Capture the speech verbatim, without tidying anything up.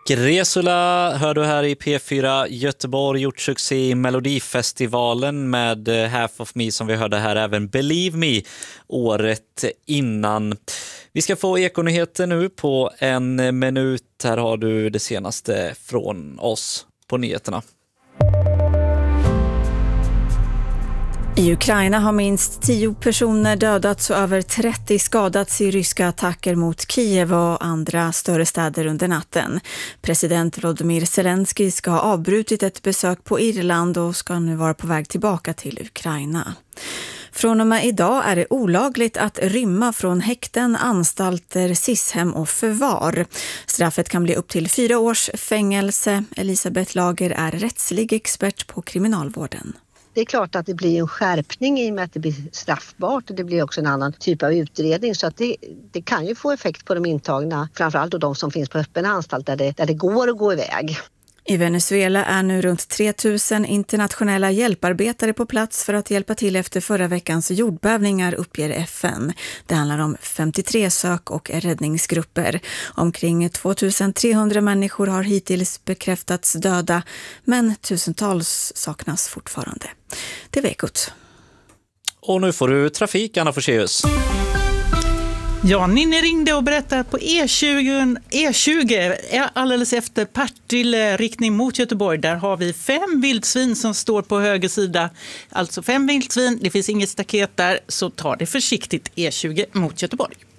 Gresula hör du här i P fyra Göteborg, gjort succé i Melodifestivalen med Half of Me som vi hörde här, även Believe Me året innan. Vi ska få ekonyheter nu på en minut. Här har du det senaste från oss på nyheterna. I Ukraina har minst tio personer dödats och över trettio skadats i ryska attacker mot Kiev och andra större städer under natten. President Volodymyr Zelensky ska ha avbrutit ett besök på Irland och ska nu vara på väg tillbaka till Ukraina. Från och med idag är det olagligt att rymma från häkten, anstalter, sishem och förvar. Straffet kan bli upp till fyra års fängelse. Elisabeth Lager är rättslig expert på kriminalvården. Det är klart att det blir en skärpning i och med att det blir straffbart och det blir också en annan typ av utredning, så att det, det kan ju få effekt på de intagna, framförallt och de som finns på öppen anstalt där det, där det går att gå iväg. I Venezuela är nu runt tre tusen internationella hjälparbetare på plats för att hjälpa till efter förra veckans jordbävningar, uppger F N. Det handlar om femtiotre sök- och räddningsgrupper. Omkring tvåtusentrehundra människor har hittills bekräftats döda, men tusentals saknas fortfarande. Det var Ekot. Och nu får du trafik, Anna Forselius. Ja, Ninni ringde och berättade på E tjugo, E tjugo alldeles efter Partille riktning mot Göteborg. Där har vi fem vildsvin som står på höger sida. Alltså fem vildsvin, det finns inget staket där, så ta det försiktigt E tjugo mot Göteborg.